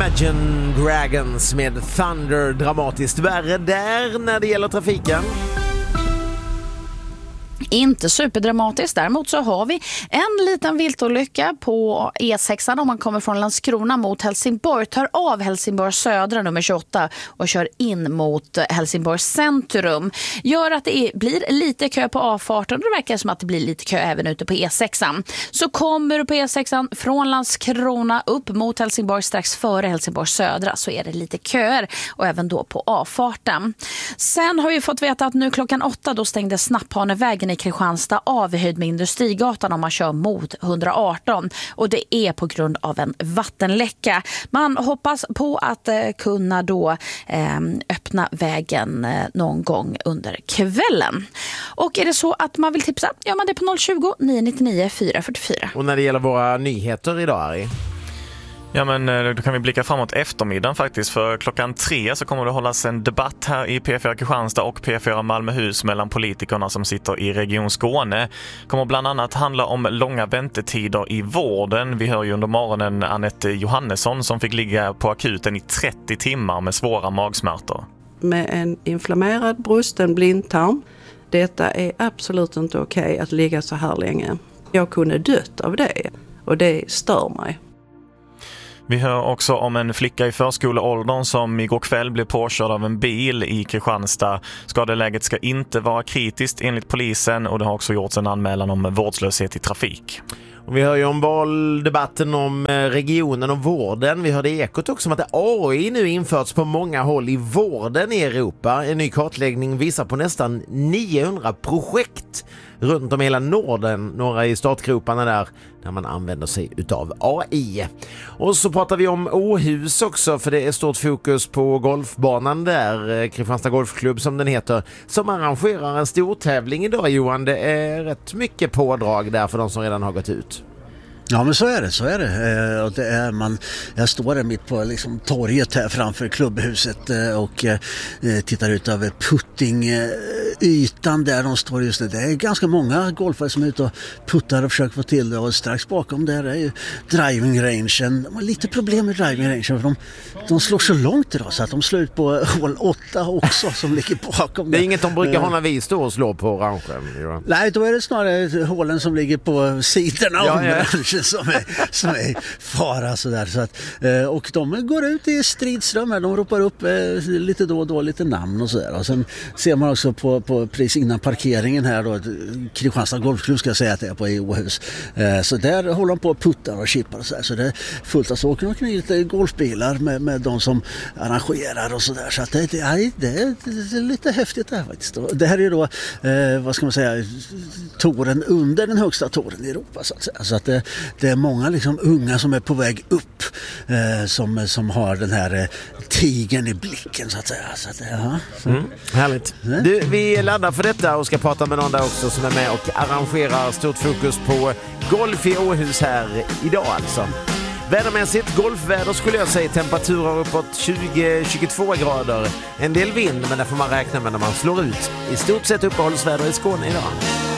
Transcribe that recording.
Imagine Dragons med Thunder, dramatiskt värre där när det gäller trafiken. Inte superdramatiskt. Däremot så har vi en liten viltolycka på E6 om man kommer från Landskrona mot Helsingborg. Tar av Helsingborg södra nummer 28 och kör in mot Helsingborg centrum. Gör att det blir lite kö på avfarten och det verkar som att det blir lite kö även ute på E6. Så kommer du på E6 från Landskrona upp mot Helsingborg strax före Helsingborg södra så är det lite köer och även då på avfarten. Sen har vi fått veta att nu klockan 8 då stängde Snapphanevägen i Kristianstad av höjd med Industrigatan om man kör mot 118 och det är på grund av en vattenläcka. Man hoppas på att kunna då öppna vägen någon gång under kvällen. Och är det så att man vill tipsa, gör man det på 020 999 444. Och när det gäller våra nyheter idag, Ari? Ja, men då kan vi blicka framåt eftermiddagen faktiskt. För klockan 3 så kommer det hållas en debatt här i P4 Kristianstad och P4 Malmöhus mellan politikerna som sitter i Region Skåne. Det kommer bland annat handla om långa väntetider i vården. Vi hör ju under morgonen Anette Johannesson som fick ligga på akuten i 30 timmar med svåra magsmärtor. Med en inflammerad brusten blindtarm. Detta är absolut inte okej att ligga så här länge. Jag kunde dött av det och det stör mig. Vi hör också om en flicka i förskoleåldern som igår kväll blev påkörd av en bil i Kristianstad. Skadeläget ska inte vara kritiskt enligt polisen och det har också gjorts en anmälan om vårdslöshet i trafik. Och vi hör ju om valdebatten om regionen och vården. Vi hörde i Ekot också om att AI nu införts på många håll i vården i Europa. En ny kartläggning visar på nästan 900 projekt runt om hela Norden, några i startgroparna där man använder sig utav AI. Och så pratar vi om Åhus också, för det är stort fokus på golfbanan där, Kristianstad Golfklubb som den heter, som arrangerar en stor tävling idag, Johan. Det är rätt mycket pådrag där för de som redan har gått ut. Ja, men så är det. Och det är jag står där mitt på liksom torget här framför klubbhuset och tittar ut över puttingytan där de står just nu. Det är ganska många golfare som är ute och puttar och försöker få till det, och strax bakom där är ju driving-rangen. De har lite problem med driving-rangen för de slår så långt idag så att de slår ut på hål 8 också som ligger bakom. Det är inget de brukar ha när vi står och slår på orangen. Nej, då är det snarare hålen som ligger på sidorna av rangen som är fara sådär. Så att, och de går ut i stridström här. De ropar upp lite då och då lite namn och sådär. Och sen ser man också på precis innan parkeringen här då, Kristianstad Golfklubb ska jag säga att det är på i Åhus. Så där håller de på att putta och chippar och sådär. Så det är fullt av så åker de kring lite golfbilar med de som arrangerar och sådär. Så att det är lite häftigt det här faktiskt. Det här är ju då, vad ska man säga, touren under den högsta touren i Europa så att säga. Så att det är många liksom unga som är på väg upp som har den här tigern i blicken så att säga. Så att, Härligt. Du, vi laddar för detta och ska prata med någon där också som är med och arrangerar stort fokus på golf i Åhus här idag alltså. Vädermässigt, golfväder skulle jag säga, temperaturer uppåt 20-22 grader. En del vind, men det får man räkna med när man slår ut. I stort sett uppehållsväder i Skåne idag.